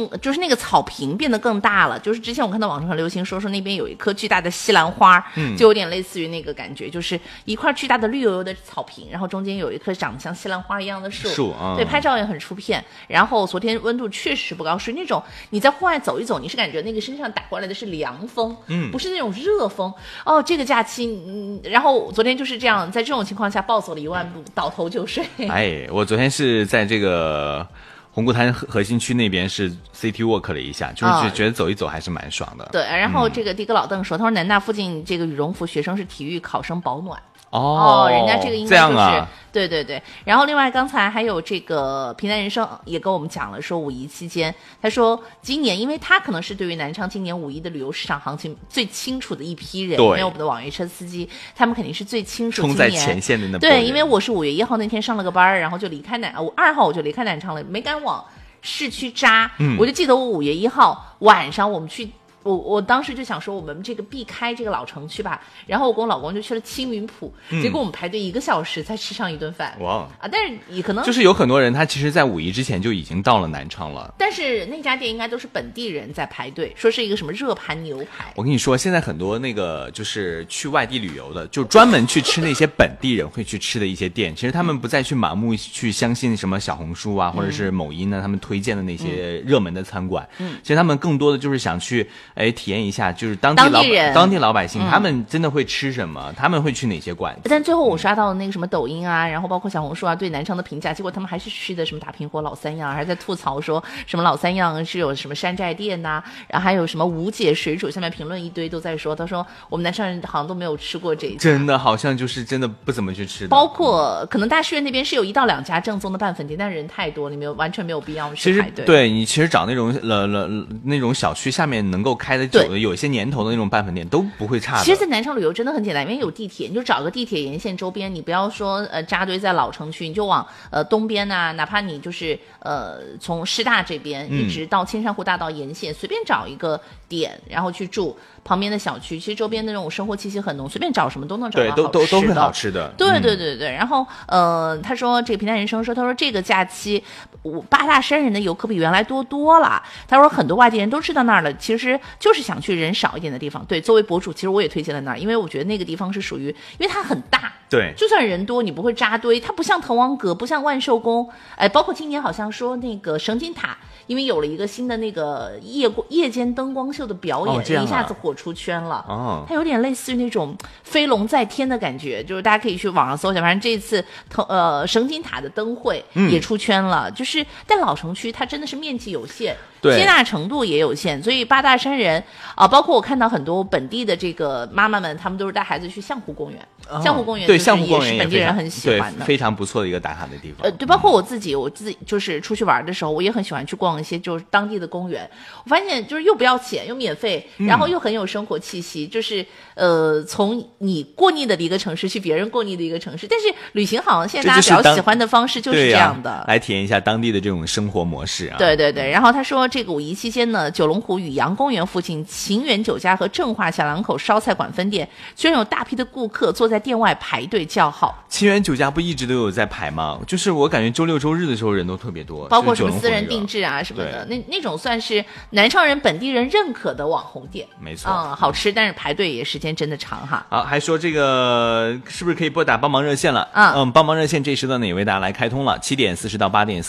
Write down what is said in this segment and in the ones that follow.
就是那个草坪变得更大了。就是之前我看到网上很流行说那边有一棵巨大的西兰花，就有点类似于那个感觉，就是一块巨大的绿油油的草坪，然后中间有一棵长得像西兰花一样的树，对，拍照也很出片。然后昨天温度确实不高，是那种你在户外走一走，你是感觉那个身上打过来的是凉风，不是那种热风。这个假期，然后昨天就是这样，在这种情况下暴走了1万步，倒头就睡。 我昨天是在这个红谷滩核心区那边是 City Walk 了一下，就是觉得走一走还是蛮爽的。 对，然后这个的哥老邓说，他说南大附近这个羽绒服学生是体育考生保暖。人家这个应该就是对对对。然后另外刚才还有这个平淡人生也跟我们讲了，说五一期间，他说今年因为他可能是对于南昌今年五一的旅游市场行情最清楚的一批人，因为我们的网约车司机他们肯定是最清楚冲在前线的那波人。对，因为我是5月1号那天上了个班，然后就离开2号我就离开南昌了，没敢往市区扎。我就记得我5月1号晚上我们去。我当时就想说我们这个避开这个老城区吧，然后我跟我老公就去了青云浦，结果我们排队1个小时才吃上一顿饭。但是也可能就是有很多人他其实在五一之前就已经到了南昌了， 但是那家店应该都是本地人在排队，说是一个什么热盘牛排。 我跟你说现在很多那个就是去外地旅游的，就专门去吃那些本地人会去吃的一些店，其实他们不再去盲目去相信什么小红书啊或者是某音呢他们推荐的那些热门的餐馆，其实他们更多的就是想去体验一下，就是当地老百姓他们真的会吃什么，他们会去哪些馆子。 但最后我刷到那个什么抖音啊，然后包括小红书啊对南昌的评价，结果他们还是吃的什么打平锅老三样，还在吐槽说什么老三样是有什么山寨店呐，然后还有什么无解水煮，下面评论一堆都在说，他说我们南昌人好像都没有吃过这一家， 真的好像就是真的不怎么去吃的。 包括可能大士院那边是有1到2家正宗的拌粉店，但人太多，你完全没有必要去排队。 其实对你其实找那种那种小区下面能够开的久的有一些年头的那种拌粉店都不会差的。 其实在南昌旅游真的很简单，因为有地铁，你就找个地铁沿线周边，你不要说扎堆在老城区，你就往东边啊，哪怕你就是从师大这边一直到千山湖大道沿线，随便找一个点然后去住旁边的小区，其实周边的那种生活气息很浓，随便找什么都能找到好吃的。 对，都是好吃的。 对对对对。然后他说这个平淡人生说，他说这个假期八大山人的游客比原来多了。他说很多外地人都知道那儿了，其实就是想去人少一点的地方。对，作为博主，其实我也推荐了那儿，因为我觉得那个地方是属于，因为它很大， 对， 就算人多你不会扎堆，它不像滕王阁，不像万寿宫，包括今年好像说那个绳金塔，因为有了一个新的那个夜间灯光秀的表演，一下子火出圈了。它有点类似于那种飞龙在天的感觉，就是大家可以去网上搜一下，反正这次绳金塔的灯会也出圈了。就是但老城区它真的是面积有限，接纳程度也有限，所以八大山人包括我看到很多本地的这个妈妈们，他们都是带孩子去象湖公园。象湖公园对，象湖公园也是本地人很喜欢的， 非常不错的一个打卡的地方。 对，包括我自己就是出去玩的时候，我也很喜欢去逛一些就是当地的公园。我发现就是又不要钱又免费，然后又很有生活气息，就是从你过腻的一个城市去别人过腻的一个城市。但是旅行好像现在大家比较喜欢的方式就是这样的， 来体验一下当地的这种生活模式啊。 对对对。然后他说这个五一期间呢，九龙湖雨阳公园附近秦源酒家和正化小两口烧菜馆分店居然有大批的顾客坐在店外排队叫号。 秦源酒家不一直都有在排吗？就是我感觉周六周日的时候人都特别多， 包括什么私人定制啊什么的，那种算是南昌人本地人认可的网红店。 没错， 好吃，但是排队也时间真的长哈。 好，还说这个是不是可以拨打帮忙热线了？帮忙热线这时段呢也为大家来开通了，7点40到8点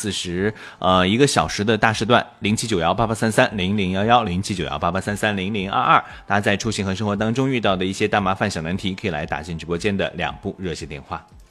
40，1个小时的大时段，079188330011，079188330022。大家在出行和生活当中遇到的一些大麻烦小难题，可以来打进直播间的2部热线电话。